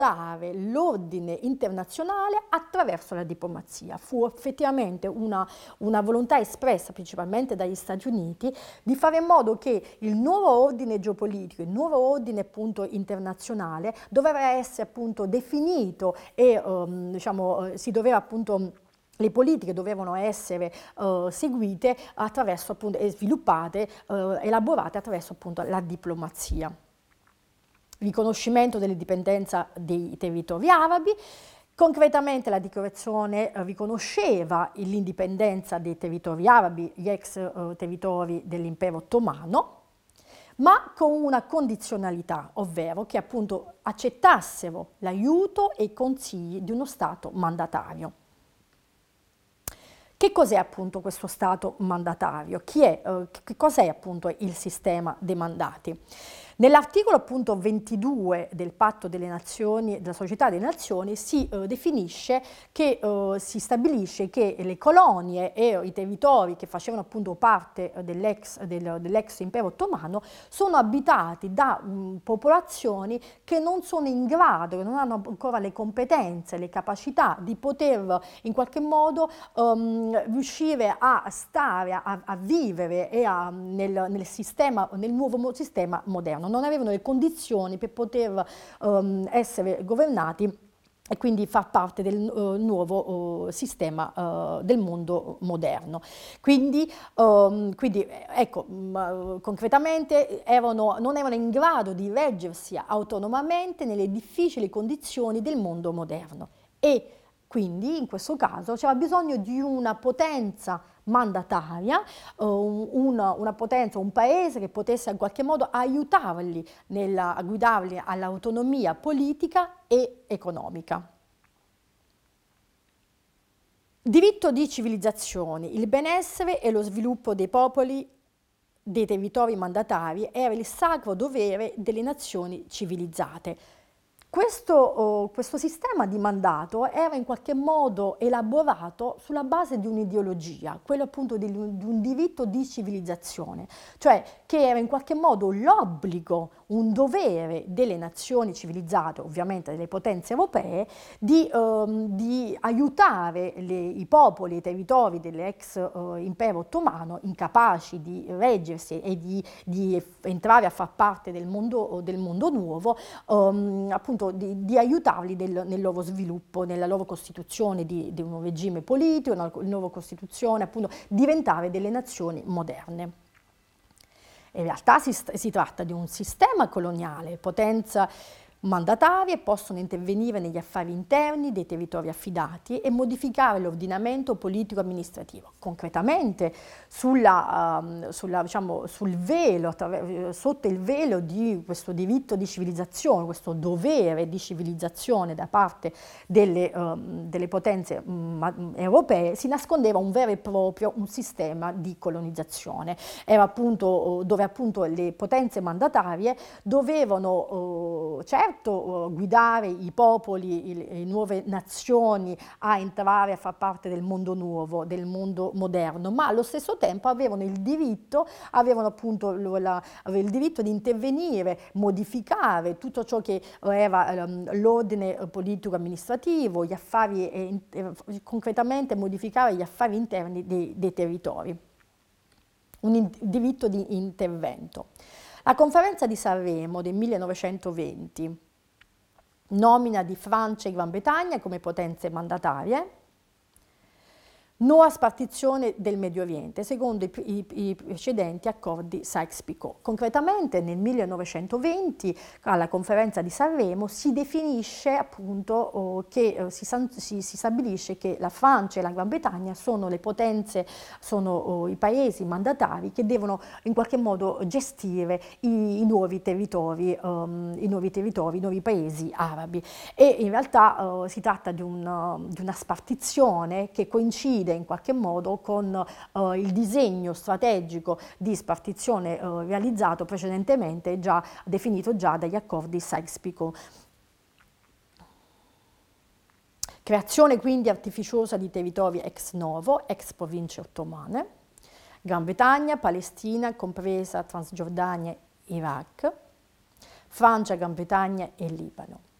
l'ordine internazionale attraverso la diplomazia. Fu effettivamente una volontà espressa principalmente dagli Stati Uniti di fare in modo che il nuovo ordine geopolitico, il nuovo ordine appunto internazionale doveva essere appunto definito e si doveva appunto, le politiche dovevano essere seguite attraverso appunto e sviluppate, elaborate attraverso appunto la diplomazia. Riconoscimento dell'indipendenza dei territori arabi. Concretamente la dichiarazione riconosceva l'indipendenza dei territori arabi, gli ex territori dell'impero ottomano, ma con una condizionalità, ovvero che appunto accettassero l'aiuto e i consigli di uno Stato mandatario. Che cos'è appunto questo Stato mandatario? Che cos'è appunto il sistema dei mandati? Nell'articolo appunto 22 del Patto delle Nazioni, della Società delle Nazioni, si definisce che si stabilisce che le colonie e i territori che facevano appunto parte dell'ex impero ottomano sono abitati da popolazioni che non sono in grado, che non hanno ancora le competenze, le capacità di poter in qualche modo riuscire a stare, a vivere nel nuovo sistema moderno. Non avevano le condizioni per poter essere governati e quindi far parte del nuovo sistema del mondo moderno. Quindi ecco, concretamente non erano in grado di reggersi autonomamente nelle difficili condizioni del mondo moderno e quindi in questo caso c'era bisogno di una potenza mandataria, una potenza, un paese che potesse in qualche modo aiutarli a guidarli all'autonomia politica e economica. Diritto di civilizzazione, il benessere e lo sviluppo dei popoli dei territori mandatari era il sacro dovere delle nazioni civilizzate. Questo sistema di mandato era in qualche modo elaborato sulla base di un'ideologia, quello appunto di un diritto di civilizzazione, cioè che era in qualche modo l'obbligo, un dovere delle nazioni civilizzate, ovviamente delle potenze europee, di aiutare i popoli, i territori dell'ex impero ottomano, incapaci di reggersi e di entrare a far parte del mondo nuovo, appunto di aiutarli nel loro sviluppo, nella loro costituzione di un regime politico, nella loro costituzione, appunto diventare delle nazioni moderne. In realtà si tratta di un sistema coloniale, potenza mandatarie possono intervenire negli affari interni dei territori affidati e modificare l'ordinamento politico-amministrativo. Concretamente, sul velo, sotto il velo di questo diritto di civilizzazione, questo dovere di civilizzazione da parte delle potenze europee, si nascondeva un vero e proprio un sistema di colonizzazione. Era appunto dove appunto le potenze mandatarie dovevano certo guidare i popoli, le nuove nazioni a entrare a far parte del mondo nuovo, del mondo moderno, ma allo stesso tempo avevano appunto il diritto di intervenire, modificare tutto ciò che era l'ordine politico-amministrativo, gli affari, concretamente modificare gli affari interni dei territori. Un diritto di intervento. La conferenza di Sanremo del 1920 nomina di Francia e Gran Bretagna come potenze mandatarie, nuova spartizione del Medio Oriente, secondo i precedenti accordi Sykes-Picot. Concretamente nel 1920, alla conferenza di Sanremo, si definisce appunto che si stabilisce che la Francia e la Gran Bretagna sono le potenze, sono i paesi mandatari che devono in qualche modo gestire i nuovi territori, i nuovi paesi arabi. E in realtà si tratta di una spartizione che coincide in qualche modo con il disegno strategico di spartizione realizzato precedentemente, definito già dagli accordi Sykes-Picot. Creazione quindi artificiosa di territori ex novo, ex province ottomane, Gran Bretagna, Palestina, compresa Transgiordania, Iraq, Francia, Gran Bretagna e Libano.